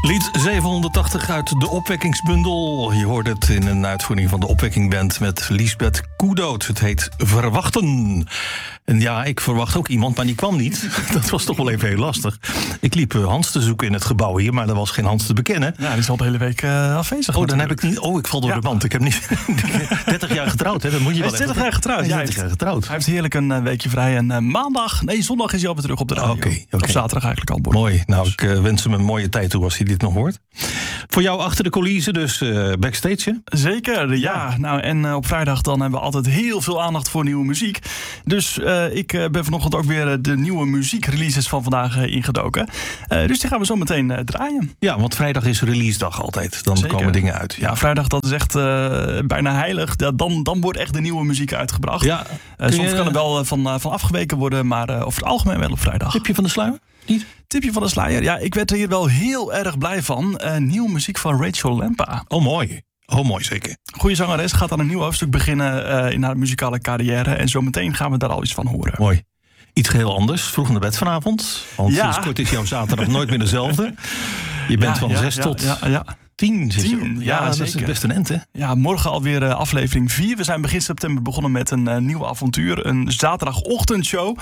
Lied 780 uit de Opwekkingsbundel. Je hoort het in een uitvoering van de Opwekkingband met Liesbeth Koedoot. Het heet Verwachten. En ja, ik verwacht ook iemand, maar die kwam niet. Dat was toch wel even heel lastig. Ik liep Hans te zoeken in het gebouw hier, maar er was geen Hans te bekennen. Ja, die is al de hele week afwezig. Oh, dan heb ik niet. Oh, ik val door de band. Ik heb niet 30 jaar getrouwd, hè? Dat moet je wel. Hij is 30 jaar getrouwd. Hij is 30 jaar getrouwd. Hij heeft heerlijk een weekje vrij. En zondag is hij alweer terug op de radio. Oké. Op zaterdag eigenlijk al. Mooi. Nou, ik wens hem een mooie tijd toe als hij dit nog hoort. Voor jou achter de coulissen, dus backstage, hè? Zeker, ja. Nou, en op vrijdag dan hebben we altijd heel veel aandacht voor nieuwe muziek. Dus ik ben vanochtend ook weer de nieuwe muziekreleases van vandaag ingedoken. Dus die gaan we zo meteen draaien. Ja, want vrijdag is release dag altijd. Dan komen dingen uit. Ja, vrijdag dat is echt bijna heilig. Dan wordt echt de nieuwe muziek uitgebracht. Ja, soms kan er wel van afgeweken worden, maar over het algemeen wel op vrijdag. Tipje van de sluier? Niet? Tipje van de sluier. Ja, ik werd er hier wel heel erg blij van. Nieuwe muziek van Rachel Lempa. Oh, mooi. Oh, mooi, zeker. Goeie zangeres, gaat aan een nieuw hoofdstuk beginnen in haar muzikale carrière. En zometeen gaan we daar al iets van horen. Mooi. Iets geheel anders. Vroeg naar bed vanavond. Want sinds kort is jouw zaterdag nooit meer dezelfde. Je bent van 6 tot 10. Ja, dat is best een end, hè? Ja, morgen alweer aflevering 4. We zijn begin september begonnen met een nieuw avontuur. Een zaterdagochtendshow.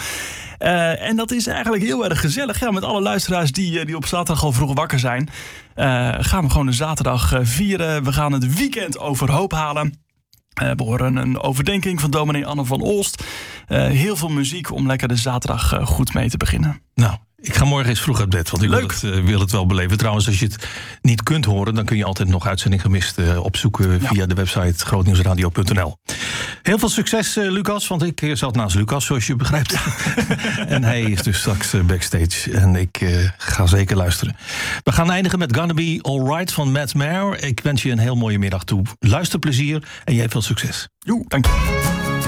En dat is eigenlijk heel erg gezellig. Ja, met alle luisteraars die op zaterdag al vroeg wakker zijn. Gaan we gewoon de zaterdag vieren. We gaan het weekend overhoop halen. We horen een overdenking van dominee Anne van Olst. Heel veel muziek om lekker de zaterdag goed mee te beginnen. Nou, ik ga morgen eens vroeg uit bed, want ik wil het wel beleven. Trouwens, als je het niet kunt horen, dan kun je altijd nog uitzending gemist opzoeken via de website grootnieuwsradio.nl. Heel veel succes, Lucas, want ik zat naast Lucas, zoals je begrijpt. En hij is dus straks backstage en ik ga zeker luisteren. We gaan eindigen met Gonna Be Alright van Matt Maher. Ik wens je een heel mooie middag toe. Luisterplezier en jij veel succes. Dank je.